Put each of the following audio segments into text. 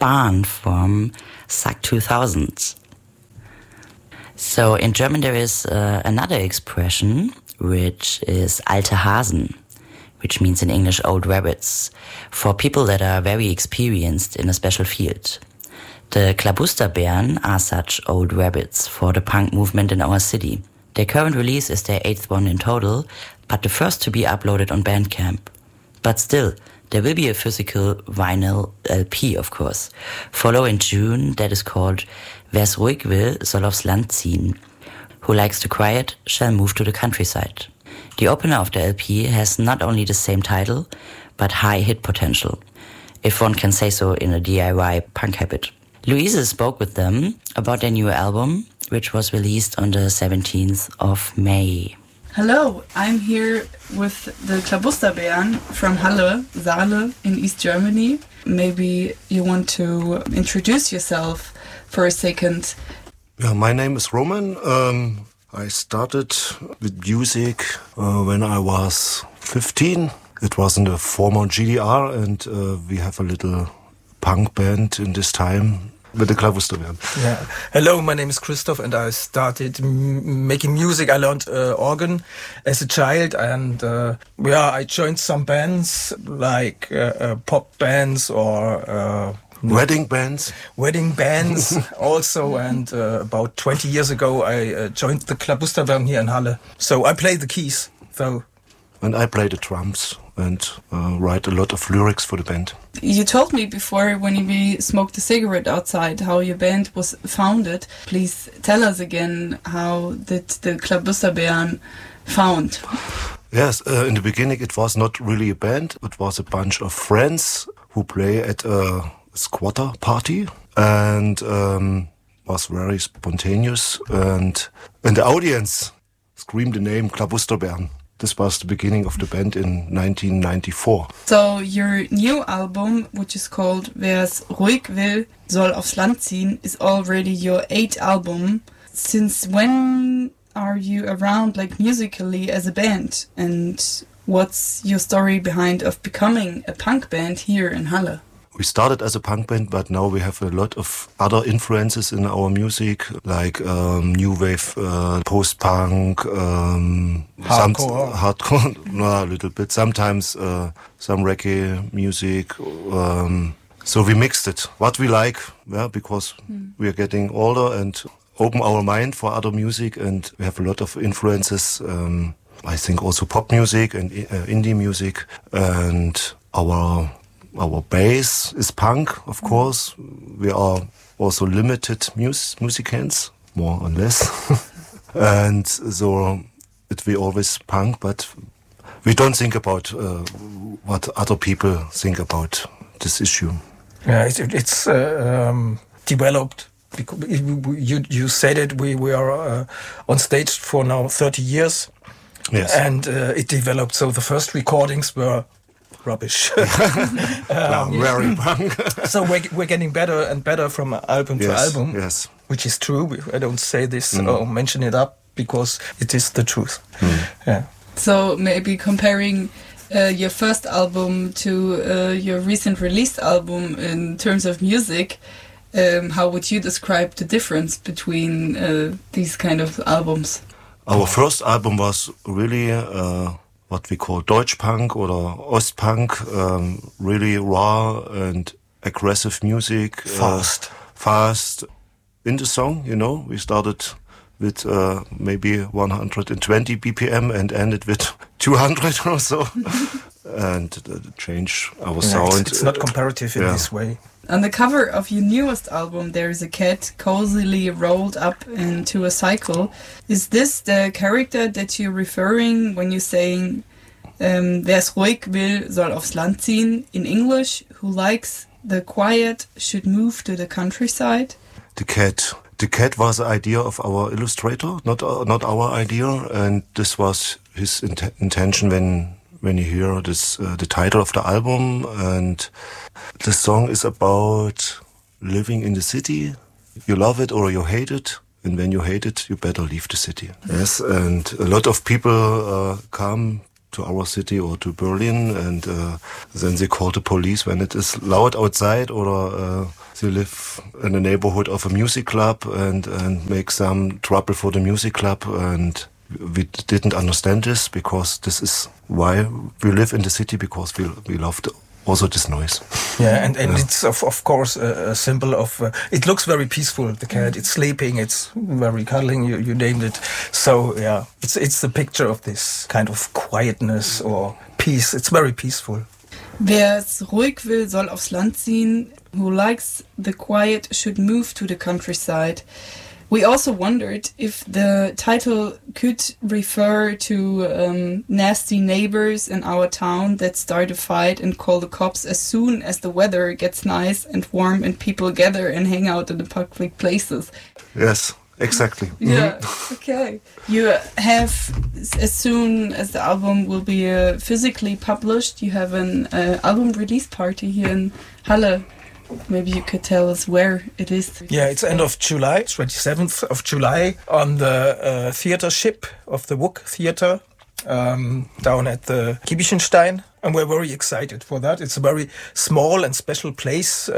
Bahn from SAC 2000. So in German there is another expression, which is alte Hasen, which means in English old rabbits, for people that are very experienced in a special field. The Klabusterbären are such old rabbits for the punk movement in our city. Their current release is their 8th one in total, but the first to be uploaded on Bandcamp. But still, there will be a physical vinyl LP, of course. Follow in June that is called Wer's ruhig will, soll aufs Land ziehen. Who likes the quiet shall move to the countryside. The opener of the LP has not only the same title, but high hit potential, if one can say so in a DIY punk habit. Luise spoke with them about their new album, which was released on the 17th of May. Hello, I'm here with the Klabusterbären from Halle, Saale in East Germany. Maybe you want to introduce yourself for a second. Yeah, my name is Roman. I started with music when I was 15. It was in the former GDR, and we have a little punk band in this time with the Klabusterbären. Yeah. Hello, my name is Christoph, and I started making music. I learned organ as a child, and I joined some bands like pop bands or wedding bands also. And about 20 years ago, I joined the Klabusterbären here in Halle. So I play the keys, though. And I play the drums and write a lot of lyrics for the band. You told me before when we smoked a cigarette outside how your band was founded. Please tell us again, how did the Klabusterbären found? Yes, in the beginning it was not really a band. It was a bunch of friends who play at a squatter party, and was very spontaneous, and the audience screamed the name Klabusterbären. This was the beginning of the band in 1994. So your new album, which is called Wer's ruhig will, soll aufs Land ziehen, is already your 8th album. Since when are you around, like, musically as a band? And what's your story behind of becoming a punk band here in Halle? We started as a punk band, but now we have a lot of other influences in our music, like new wave, post-punk, hardcore, no, a little bit. Sometimes some reggae music. So we mixed it. What we like, yeah, because we are getting older and open our mind for other music, and we have a lot of influences. I think also pop music and indie music, and our base is punk, of course. We are also limited musicians, more or less. And so it will always punk, but we don't think about what other people think about this issue. Yeah, it's developed. You said it, we are on stage for now 30 years. Yes. And it developed, so the first recordings were rubbish. Very punk. So we're getting better and better from album to album. Yes. Which is true. I don't say this or mention it up because it is the truth. Yeah. So maybe comparing your first album to your recent released album in terms of music, how would you describe the difference between these kind of albums? Our first album was really what we call Deutschpunk or Ostpunk, really raw and aggressive music. Fast in the song, you know. We started with maybe 120 BPM and ended with 200 or so. And change our sound. It's not comparative in this way. On the cover of your newest album, there is a cat cozily rolled up into a cycle. Is this the character that you're referring when you're saying Wer's ruhig will, soll aufs Land ziehen? In English, who likes the quiet should move to the countryside? The cat was the idea of our illustrator, not our idea, and this was his intention when you hear this, the title of the album. And the song is about living in the city. You love it or you hate it, and when you hate it, you better leave the city. Yes, and a lot of people come to our city or to Berlin, and then they call the police when it is loud outside, or they live in the neighborhood of a music club and make some trouble for the music club, and we didn't understand this, because this is why we live in the city, because we loved also this noise. Yeah, and it's of course a symbol of. It looks very peaceful. The cat, it's sleeping, it's very cuddling. You named it. So yeah, it's the picture of this kind of quietness or peace. It's very peaceful. Wer es ruhig will, soll aufs Land ziehen. Who likes the quiet should move to the countryside. We also wondered if the title could refer to nasty neighbors in our town that start a fight and call the cops as soon as the weather gets nice and warm and people gather and hang out in the public places. Yes, exactly. Yeah, okay. You have, as soon as the album will be physically published, you have an album release party here in Halle. Maybe you could tell us where it is. Yeah, it's end of July, 27th of July, on the theater ship of the WUK Theater down at the Giebichenstein. And we're very excited for that. It's a very small and special place.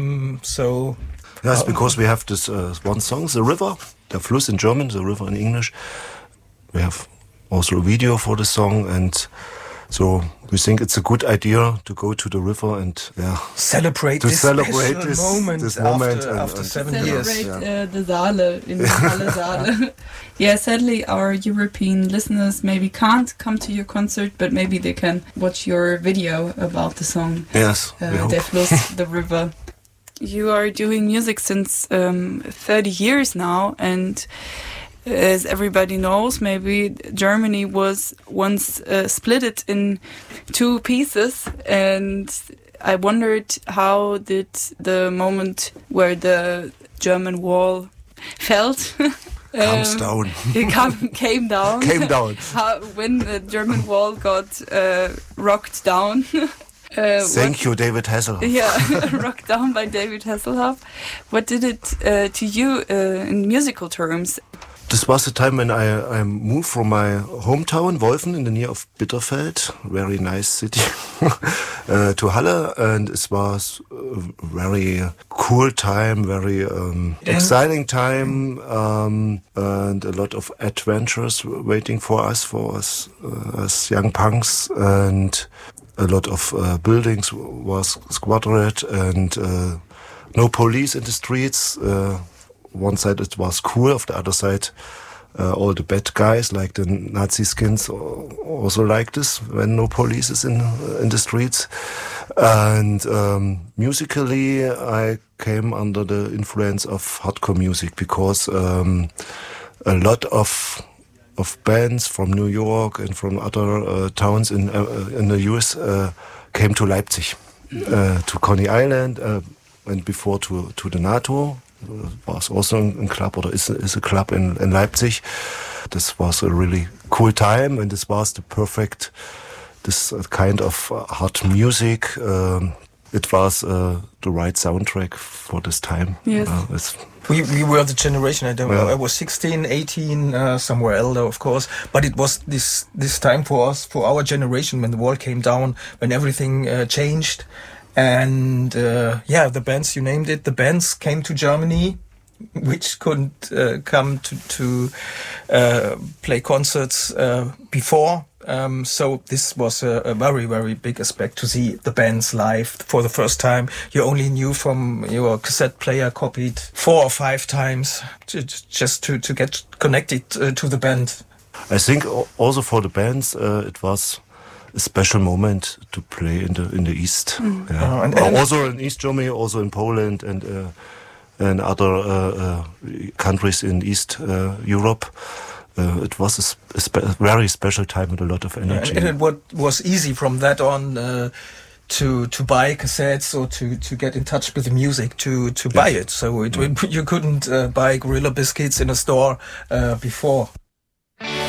Yes, because we have this one song, The River, der Fluss in German, The River in English. We have also a video for the song, and so we think it's a good idea to go to the river and celebrate this moment after 7 years. Celebrate the Saale in Halle Saale. Yeah, sadly our European listeners maybe can't come to your concert, but maybe they can watch your video about the song. Yes, Der Fluss, the river. You are doing music since 30 years now, and as everybody knows, maybe Germany was once split in two pieces, and I wondered, how did the moment where the German wall felt down. It came down. Came down. When the German wall got rocked down. Thank you, David Hasselhoff. Yeah, rocked down by David Hasselhoff. What did it to you in musical terms? This was the time when I moved from my hometown, Wolfen, in the near of Bitterfeld, very nice city, to Halle, and it was a very cool time, very exciting time, and a lot of adventures waiting for us as young punks, and a lot of buildings was squatted, and no police in the streets. One side it was cool, of the other side all the bad guys like the Nazi skins also like this when no police is in the streets. And musically I came under the influence of hardcore music, because a lot of bands from New York and from other towns in the US came to Leipzig, to Coney Island, and before to the NATO. Was also a club, or is a club in Leipzig. This was a really cool time, and this was the perfect, this kind of hard music. It was the right soundtrack for this time. Yes. We were the generation, I don't know, I was 16, 18, somewhere elder, of course, but it was this time for us, for our generation, when the wall came down, when everything changed. And the bands, you named it, the bands came to Germany, which couldn't come to play concerts before. So this was a very, very big aspect, to see the bands live for the first time. You only knew from your cassette player, copied 4 or 5 times, just to get connected to the band. I think also for the bands it was a special moment to play in the East. Yeah. And also in East Germany, also in Poland and other countries in East Europe. It was a very special time with a lot of energy. Yeah, and it was easy from that on to buy cassettes, or to get in touch with the music, to buy it. So you couldn't buy Gorilla Biscuits in a store before.